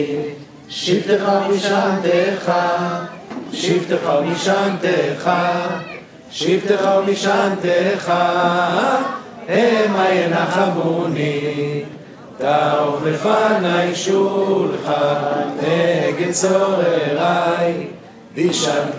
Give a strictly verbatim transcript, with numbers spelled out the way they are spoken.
שבטך ומשענתך, שבטך ומשענתך, שבטך ומשענתך, המה ינחמוני. תערוך לפני שולחן נגד צורריי, דשנתי